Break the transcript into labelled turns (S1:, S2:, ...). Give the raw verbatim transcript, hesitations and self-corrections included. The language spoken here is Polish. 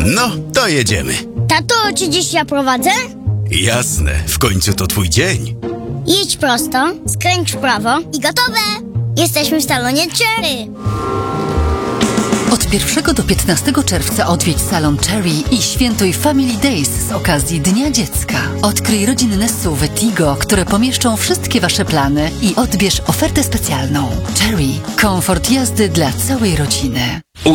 S1: No, to jedziemy.
S2: Tato, czy dziś ja prowadzę?
S1: Jasne, w końcu to twój dzień.
S2: Jedź prosto, skręć w prawo i gotowe! Jesteśmy w salonie Cherry.
S3: Od pierwszego do piętnastego czerwca odwiedź salon Cherry i świętuj Family Days z okazji Dnia Dziecka. Odkryj rodzinne S U V Tigo, które pomieszczą wszystkie wasze plany i odbierz ofertę specjalną. Cherry. Komfort jazdy dla całej rodziny.